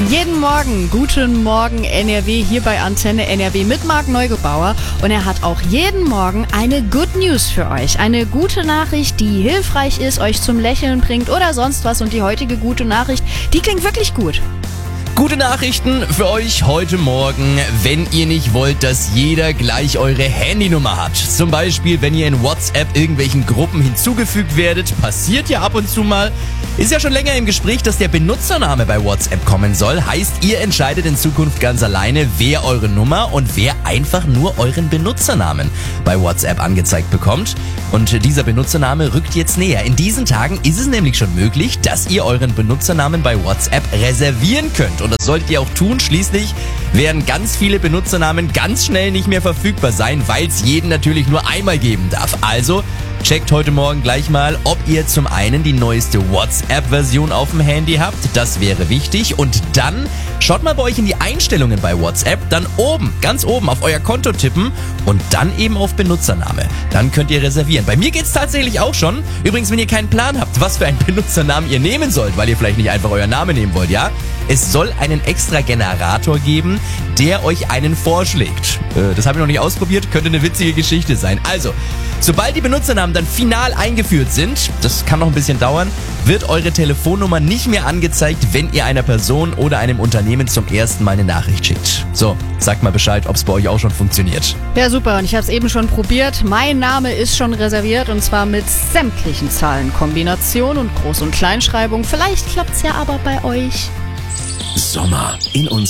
Jeden Morgen, guten Morgen NRW hier bei Antenne NRW mit Marc Neugebauer. Und er hat auch jeden Morgen eine Good News für euch. Eine gute Nachricht, die hilfreich ist, euch zum Lächeln bringt oder sonst was. Und die heutige gute Nachricht, die klingt wirklich gut. Gute Nachrichten für euch heute Morgen, wenn ihr nicht wollt, dass jeder gleich eure Handynummer hat. Zum Beispiel, wenn ihr in WhatsApp irgendwelchen Gruppen hinzugefügt werdet, passiert ja ab und zu mal. Ist ja schon länger im Gespräch, dass der Benutzername bei WhatsApp kommen soll. Heißt, ihr entscheidet in Zukunft ganz alleine, wer eure Nummer und wer einfach nur euren Benutzernamen bei WhatsApp angezeigt bekommt. Und dieser Benutzername rückt jetzt näher. In diesen Tagen ist es nämlich schon möglich, dass ihr euren Benutzernamen bei WhatsApp reservieren könnt. Und das solltet ihr auch tun. Schließlich werden ganz viele Benutzernamen ganz schnell nicht mehr verfügbar sein, weil es jeden natürlich nur einmal geben darf. Also checkt heute Morgen gleich mal, ob ihr zum einen die neueste WhatsApp-Version auf dem Handy habt. Das wäre wichtig. Und dann schaut mal bei euch in die Einstellungen bei WhatsApp. Dann oben, ganz oben auf euer Konto tippen und dann eben auf Benutzername. Dann könnt ihr reservieren. Bei mir geht's tatsächlich auch schon. Übrigens, wenn ihr keinen Plan habt, was für einen Benutzernamen ihr nehmen sollt, weil ihr vielleicht nicht einfach euren Namen nehmen wollt, ja? Es soll einen extra Generator geben, der euch einen vorschlägt. Das habe ich noch nicht ausprobiert, könnte eine witzige Geschichte sein. Also, sobald die Benutzernamen dann final eingeführt sind, das kann noch ein bisschen dauern, wird eure Telefonnummer nicht mehr angezeigt, wenn ihr einer Person oder einem Unternehmen zum ersten Mal eine Nachricht schickt. So, sagt mal Bescheid, ob es bei euch auch schon funktioniert. Ja, super. Und ich habe es eben schon probiert. Mein Name ist schon reserviert und zwar mit sämtlichen Zahlenkombinationen und Groß- und Kleinschreibung. Vielleicht klappt's ja aber bei euch. Sommer in uns